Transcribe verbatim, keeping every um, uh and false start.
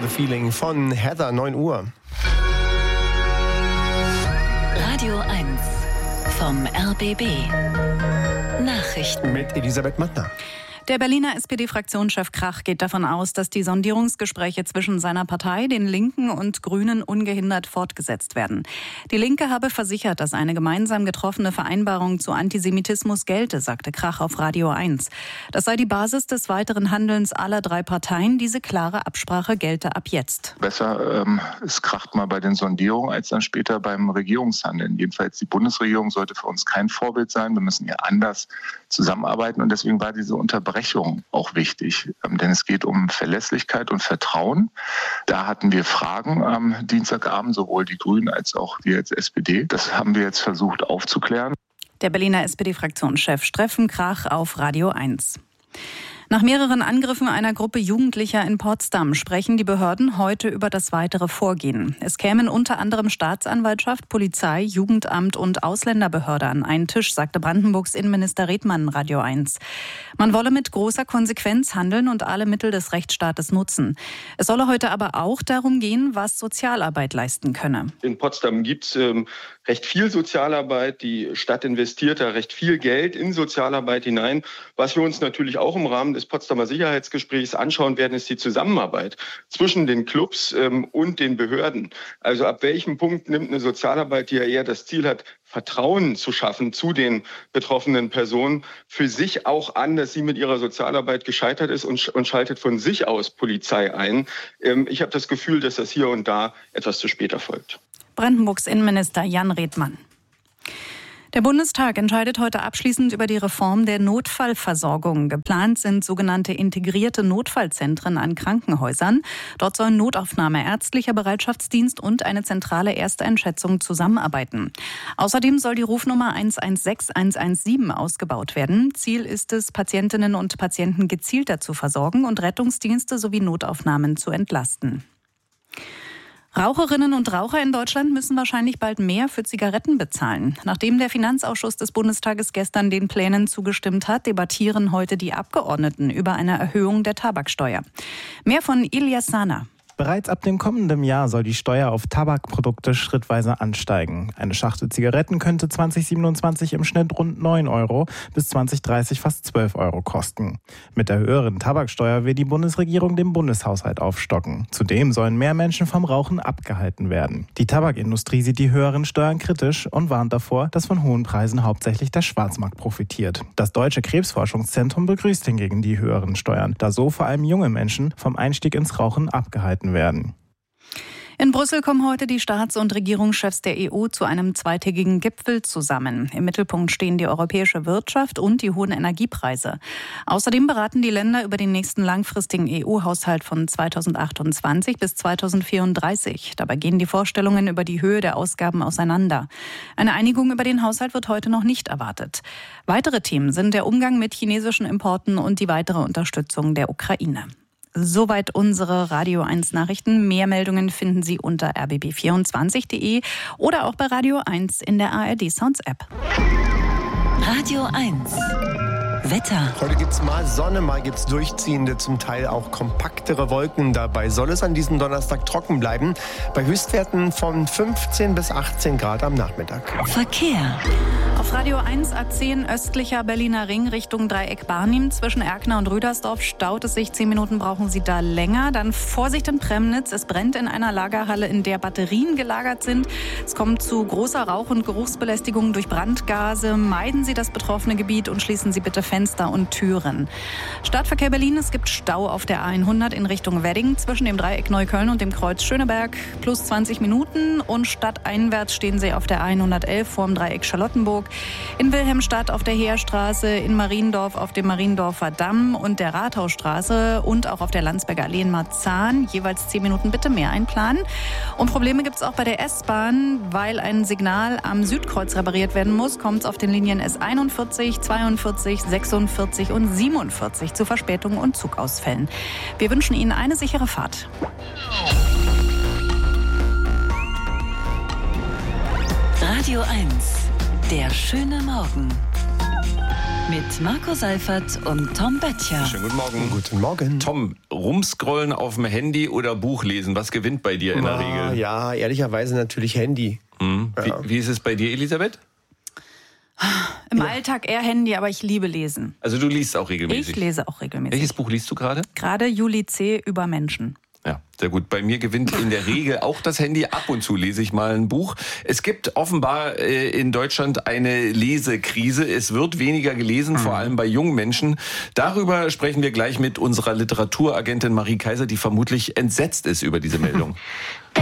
Feeling von Heather, neun Uhr. Radio eins vom R B B. Nachrichten mit Elisabeth Mattner. Der Berliner S P D-Fraktionschef Krach geht davon aus, dass die Sondierungsgespräche zwischen seiner Partei, den Linken und Grünen ungehindert fortgesetzt werden. Die Linke habe versichert, dass eine gemeinsam getroffene Vereinbarung zu Antisemitismus gelte, sagte Krach auf Radio eins. Das sei die Basis des weiteren Handelns aller drei Parteien. Diese klare Absprache gelte ab jetzt. Besser ähm, es kracht mal bei den Sondierungen als dann später beim Regierungshandeln. Jedenfalls die Bundesregierung sollte für uns kein Vorbild sein. Wir müssen ja anders zusammenarbeiten und deswegen war diese Unterbrechung auch wichtig, denn es geht um Verlässlichkeit und Vertrauen. Da hatten wir Fragen am Dienstagabend, sowohl die Grünen als auch wir als S P D. Das haben wir jetzt versucht aufzuklären. Der Berliner S P D-Fraktionschef Steffen Krach auf Radio eins. Nach mehreren Angriffen einer Gruppe Jugendlicher in Potsdam sprechen die Behörden heute über das weitere Vorgehen. Es kämen unter anderem Staatsanwaltschaft, Polizei, Jugendamt und Ausländerbehörde an einen Tisch, sagte Brandenburgs Innenminister Redmann Radio eins. Man wolle mit großer Konsequenz handeln und alle Mittel des Rechtsstaates nutzen. Es solle heute aber auch darum gehen, was Sozialarbeit leisten könne. In Potsdam gibt es ähm, recht viel Sozialarbeit. Die Stadt investiert da recht viel Geld in Sozialarbeit hinein. Was wir uns natürlich auch im Rahmen des Potsdamer Sicherheitsgesprächs anschauen werden, ist die Zusammenarbeit zwischen den Clubs ähm, und den Behörden. Also ab welchem Punkt nimmt eine Sozialarbeit, die ja eher das Ziel hat, Vertrauen zu schaffen zu den betroffenen Personen, für sich auch an, dass sie mit ihrer Sozialarbeit gescheitert ist und, und schaltet von sich aus Polizei ein. Ähm, ich habe das Gefühl, dass das hier und da etwas zu spät erfolgt. Brandenburgs Innenminister Jan Redmann. Der Bundestag entscheidet heute abschließend über die Reform der Notfallversorgung. Geplant sind sogenannte integrierte Notfallzentren an Krankenhäusern. Dort sollen Notaufnahme, ärztlicher Bereitschaftsdienst und eine zentrale Ersteinschätzung zusammenarbeiten. Außerdem soll die Rufnummer eins eins sechs eins eins sieben ausgebaut werden. Ziel ist es, Patientinnen und Patienten gezielter zu versorgen und Rettungsdienste sowie Notaufnahmen zu entlasten. Raucherinnen und Raucher in Deutschland müssen wahrscheinlich bald mehr für Zigaretten bezahlen. Nachdem der Finanzausschuss des Bundestages gestern den Plänen zugestimmt hat, debattieren heute die Abgeordneten über eine Erhöhung der Tabaksteuer. Mehr von Ilias Sana. Bereits ab dem kommenden Jahr soll die Steuer auf Tabakprodukte schrittweise ansteigen. Eine Schachtel Zigaretten könnte zwanzig siebenundzwanzig im Schnitt rund neun Euro, bis zwanzig dreißig fast zwölf Euro kosten. Mit der höheren Tabaksteuer will die Bundesregierung den Bundeshaushalt aufstocken. Zudem sollen mehr Menschen vom Rauchen abgehalten werden. Die Tabakindustrie sieht die höheren Steuern kritisch und warnt davor, dass von hohen Preisen hauptsächlich der Schwarzmarkt profitiert. Das Deutsche Krebsforschungszentrum begrüßt hingegen die höheren Steuern, da so vor allem junge Menschen vom Einstieg ins Rauchen abgehalten werden. In Brüssel kommen heute die Staats- und Regierungschefs der E U zu einem zweitägigen Gipfel zusammen. Im Mittelpunkt stehen die europäische Wirtschaft und die hohen Energiepreise. Außerdem beraten die Länder über den nächsten langfristigen E U-Haushalt von zweitausendachtundzwanzig bis zweitausendvierunddreißig. Dabei gehen die Vorstellungen über die Höhe der Ausgaben auseinander. Eine Einigung über den Haushalt wird heute noch nicht erwartet. Weitere Themen sind der Umgang mit chinesischen Importen und die weitere Unterstützung der Ukraine. Soweit unsere Radio eins Nachrichten. Mehr Meldungen finden Sie unter r b b vierundzwanzig punkt d e oder auch bei Radio eins in der A R D Sounds App. Radio eins. Wetter. Heute gibt's mal Sonne, mal gibt's durchziehende, zum Teil auch kompaktere Wolken. Dabei soll es an diesem Donnerstag trocken bleiben. Bei Höchstwerten von fünfzehn bis achtzehn Grad am Nachmittag. Verkehr. Auf Radio eins A zehn östlicher Berliner Ring Richtung Dreieck Barnim. Zwischen Erkner und Rüdersdorf staut es sich. Zehn Minuten brauchen Sie da länger. Dann Vorsicht in Premnitz. Es brennt in einer Lagerhalle, in der Batterien gelagert sind. Es kommt zu großer Rauch- und Geruchsbelästigung durch Brandgase. Meiden Sie das betroffene Gebiet und schließen Sie bitte Fenster und Türen. Stadtverkehr Berlin, es gibt Stau auf der A hundert in Richtung Wedding zwischen dem Dreieck Neukölln und dem Kreuz Schöneberg, plus zwanzig Minuten, und stadteinwärts stehen Sie auf der A hundertelf vorm Dreieck Charlottenburg, in Wilhelmstadt auf der Heerstraße, in Mariendorf auf dem Mariendorfer Damm und der Rathausstraße und auch auf der Landsberger Allee in Marzahn, jeweils zehn Minuten bitte mehr einplanen. Und Probleme gibt es auch bei der S-Bahn, weil ein Signal am Südkreuz repariert werden muss, kommt es auf den Linien S einundvierzig, zweiundvierzig, sechsundvierzig und siebenundvierzig zu Verspätungen und Zugausfällen. Wir wünschen Ihnen eine sichere Fahrt. Radio eins. Der schöne Morgen. Mit Marco Seifert und Tom Böttcher. Schönen guten Morgen. Guten Morgen. Tom, rumscrollen auf dem Handy oder Buch lesen? Was gewinnt bei dir in der Ah, Regel? Ja, ehrlicherweise natürlich Handy. Hm. Ja. Wie, wie ist es bei dir, Elisabeth? Im Alltag eher Handy, aber ich liebe Lesen. Also du liest auch regelmäßig? Ich lese auch regelmäßig. Welches Buch liest du gerade? Gerade Juli C. über Menschen. Ja, sehr gut. Bei mir gewinnt in der Regel auch das Handy. Ab und zu lese ich mal ein Buch. Es gibt offenbar äh, in Deutschland eine Lesekrise. Es wird weniger gelesen, mhm. vor allem bei jungen Menschen. Darüber sprechen wir gleich mit unserer Literaturagentin Marie Kaiser, die vermutlich entsetzt ist über diese Meldung.